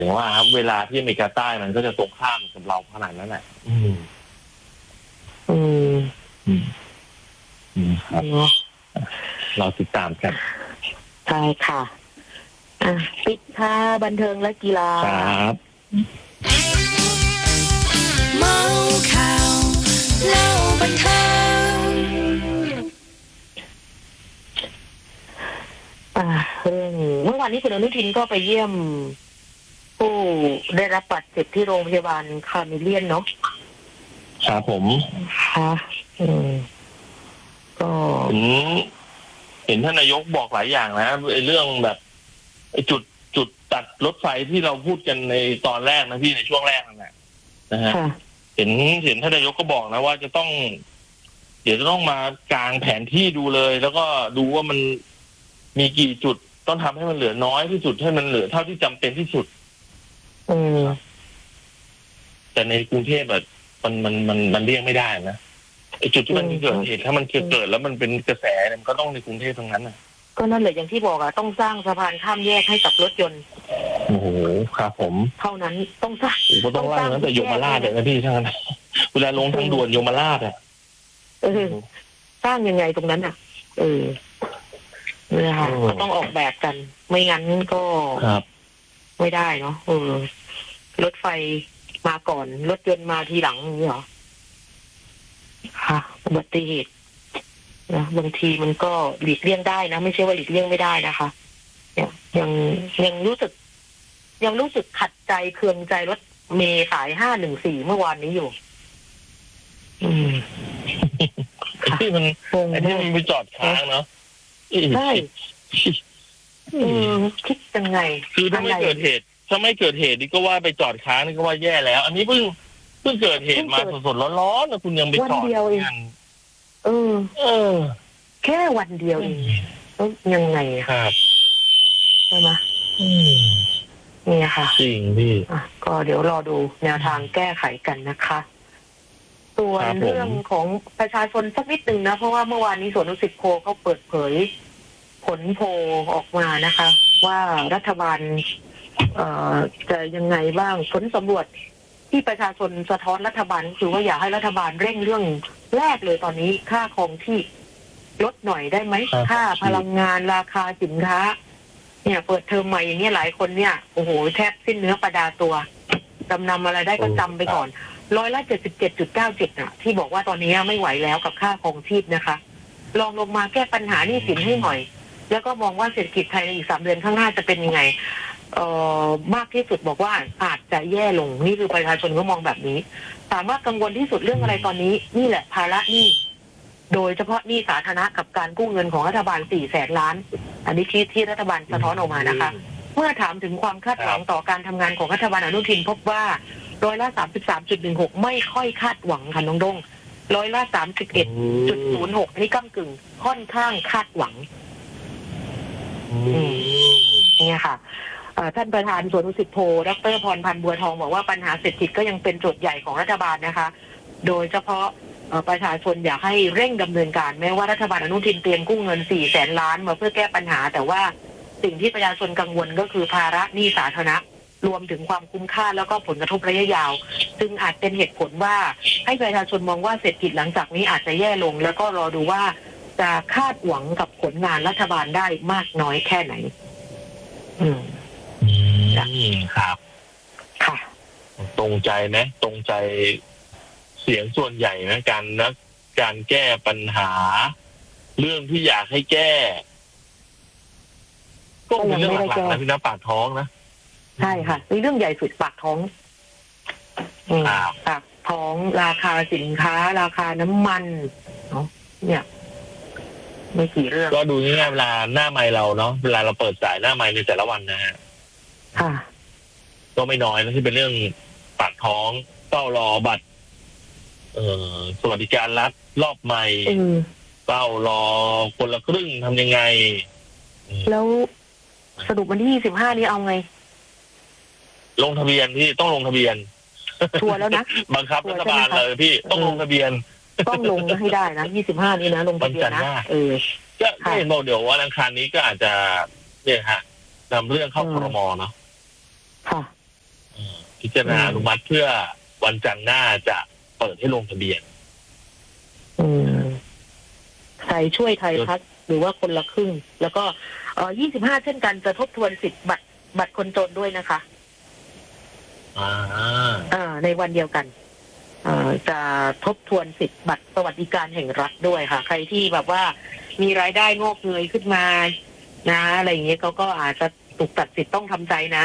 อย่างว่าครับเวลาที่อเมริกาใต้มันก็จะตรงข้ามกับเราขนาดนั้นแหละครับเราติดตามกันใช่ค่ะปิดค่ะบันเทิงและกีฬาครับเมาข่าวเล่าบันเทิงเรื่องเมื่อวานนี้คุณอนุทินก็ไปเยี่ยมผู้ได้รับบาดเจ็บที่โรงพยาบาลคาร์เมเลียนเนาะครับผมค่ะก็เห็นท่านนายกบอกหลายอย่างนะไอ้เรื่องแบบไอ้จุดตัดรถไฟที่เราพูดกันในตอนแรกนะพี่ในช่วงแรกนั่นแหละนะฮะเห็นท่านนายกก็บอกนะว่าจะต้องเดี๋ยวจะต้องมากางแผนที่ดูเลยแล้วก็ดูว่ามันมีกี่จุดต้องทำให้มันเหลือน้อยที่สุดให้มันเหลือเท่าที่จำเป็นที่สุดแต่ในกรุงเทพแบบมันเลี่ยงไม่ได้นะไอ้จุดที่มันเกิดเหตุถ้ามันเกิดแล้วมันเป็นกระแสมันก็ต้องในกรุงเทพทั้งนั้นนะก็นั่นแหละอย่างที่บอกต้องสร้างสะพานข้ามแยกให้กับรถยนต์โอ้โหครับผมเท่านั้นต้องสร้างต้องสร้างตั้งแต่ยมราชเลยนะพี่ทั้งนั้นเวลาลงทางด่วนยมราชสร้างยังไงตรงนั้นเนี่ยค่ะก็ต้องออกแบบกันไม่งั้นก็ไม่ได้เนาะรถไฟมาก่อนรถยนต์มาทีหลังนี่เหรอค่ะอุบัติเหตุนะบางทีมันก็หลีกเลี่ยงได้นะไม่ใช่ว่าหลีกเลี่ยงไม่ได้นะคะเนี่ยยังรู้สึกขัดใจเคืองใจรถเมล์สาย514เมื่อวานนี้อยู่ที่มันไปจอดค้างเนาะใช่คิดยังไงคือถ้าไม่เกิดเหตุนี่ก็ว่าไปจอดค้างนี่ก็ว่าแย่แล้วอันนี้เพิ่งเกิดเหตุมาสดๆร้อนๆนะคุณยังไปจอดแค่วันเดียวเองยังไงครับใช่ไหมนี่ค่ะจริงพี่ก็เดี๋ยวรอดูแนวทางแก้ไขกันนะคะส่วนเรื่องของประชาชนสักนิดนึงนะเพราะว่าเมื่อวานนี้สวนดุสิตโพลเขาเปิดเผยผลโพลออกมานะคะว่ารัฐบาลจะยังไงบ้างผลสำรวจที่ประชาชนสะท้อนรัฐบาลคือว่าอยากให้รัฐบาลเร่งเรื่องแรกเลยตอนนี้ค่าครองที่ลดหน่อยได้ไหมค่าพลังงานราคาสินค้าเนี่ยเปิดเทอมใหม่อย่างเงี้ยหลายคนเนี่ยโอ้โหแทบสิ้นเนื้อประดาตัวจำนำอะไรได้ก็จำไปก่อน77.97%ที่บอกว่าตอนนี้ไม่ไหวแล้วกับค่าครองชีพนะคะลองลงมาแก้ปัญหาหนี้สินให้หน่อยแล้วก็มองว่าเศรษฐกิจไทยในอีก3 เดือนข้างหน้าจะเป็นยังไงมากที่สุดบอกว่าอาจจะแย่ลงนี่คือประชาชนก็มองแบบนี้ถามว่ากังวลที่สุดเรื่องอะไรตอนนี้นี่แหละภาระหนี้โดยเฉพาะหนี้สาธารณะกับการกู้เงินของรัฐบาล400,000 ล้านอันนี้ที่รัฐบาลสะท้อนออกมานะคะเมื่อถามถึงความคาดหวังต่อการทำงานของรัฐบาลอนุทินพบว่า33.16%ไม่ค่อยคาดหวังค่ะน้องดง31.06%นี่ก้ำกึ่งค่อนข้างคาดหวังเนี่ยค่ะท่านประธานสวนดุสิตโพดร.พรพันธ์บัวทองบอกว่าปัญหาเศรษฐกิจก็ยังเป็นโจทย์ใหญ่ของรัฐบาลนะคะโดยเฉพาะประชาชนอยากให้เร่งดำเนินการแม้ว่ารัฐบาลอนุทินเตรียมกู้เงิน400,000 ล้านมาเพื่อแก้ปัญหาแต่ว่าสิ่งที่ประชาชนกังวลก็คือภาระหนี้สาธารณะรวมถึงความคุ้มค่าแล้วก็ผลกระทบระยะยาวซึ่งอาจเป็นเหตุผลว่าให้ประชาชนมองว่าเศรษฐกิจหลังจากนี้อาจจะแย่ลงแล้วก็รอดูว่าจะคาดหวังกับผลงานรัฐบาลได้มากน้อยแค่ไหนครับค่ะตรงใจไหมตรงใจเสียงส่วนใหญ่นะการแก้ปัญหาเรื่องที่อยากให้แก้ก็เป็นเรื่องหลักๆนะพี่น้ำปากท้องนะใช่ค่ะเรื่องใหญ่สุดปากท้องปากท้องราคาสินค้าราคาน้ำมันเนาะเนี่ยไม่กี่เรื่องก็ดูง่ายๆเวลาหน้าไมค์เราเนาะเวลาเราเปิดสายหน้าไมค์ในแต่ละวันนะฮะค่ะก็ไม่น้อยนะที่เป็นเรื่องปากท้องเฝ้ารอบัตรสวัสดิการรัฐรอบใหม่เฝ้ารอคนละครึ่งทำยังไงแล้วสรุปวันที่25นี้เอาไงลงทะเบียนพี่ต้องลงทะเบียนชัวร์แล้วนะบังคับรัฐบาลเลยพี่ต้องลงทะเบียนต้องลงให้ได้นะ25นี้นะลงทะเบียนนะก็เห็นบอกเดี๋ยววันอังคารนี้ก็อาจจะเนี่ยฮะนำเรื่องเข้าครม.เนาะค่ะพิจารณาอนุมัติเพื่อวันจันทร์หน้าจะเปิดให้ลงทะเบียนไทยช่วยไทยพัฒน์หรือว่าคนละครึ่ง แล้วก็25เช่นกันจะทบทวนสิทธิ์บัตรคนจนด้วยนะคะในวันเดียวกันจะทบทวนสิทธิ์บัตรสวัสดิการแห่งรัฐด้วยค่ะใครที่แบบว่ามีรายได้งอกเงยขึ้นมานะอะไรอย่างเงี้ยเขาก็อาจจะถูกตัดสิทธิ์ต้องทำใจนะ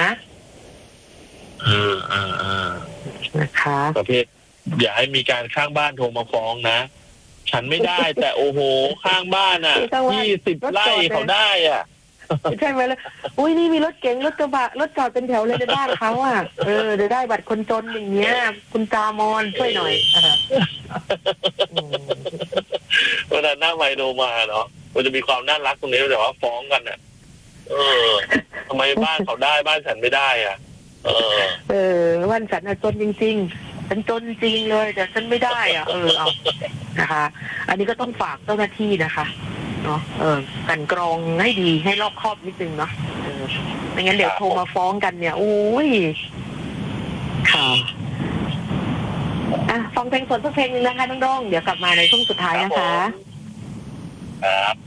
นะคะประเภทอย่าให้มีการข้างบ้านโทรมาฟ้องนะฉันไม่ได้ แต่โอ้โหข้างบ้าน20 ไร่เขาได้อ่ะใช่ไหมล่ะอุ้ยนี่มีรถเก๋งรถกระบะรถจอดเป็นแถวเลยในบ้านเขาอ่ะเดี๋ยวได้บัตรคนจนอย่างเงี้ยคุณจามอนช่วยหน่อยเวลาหน้าไมโนมาเนาะมันจะมีความน่ารักตรงนี้แต่ว่าฟ้องกันอ่ะทำไมบ้านเขาได้บ้านฉันไม่ได้อ่ะบ้านฉันจนจริงๆฉันจนจริงเลยแต่ฉันไม่ได้อ่ะเอานะคะอันนี้ก็ต้องฝากเจ้าหน้าที่นะคะเนาะกันกรองให้ดีให้รอบคอบนิดนึงเนาะไม่งั้นเดี๋ยวโทรมาฟ้องกันเนี่ยโอ้ยค่ะฟังเพลงสดสักเพลงนึงนะคะน้องๆเดี๋ยวกลับมาในช่วงสุดท้ายนะคะครับ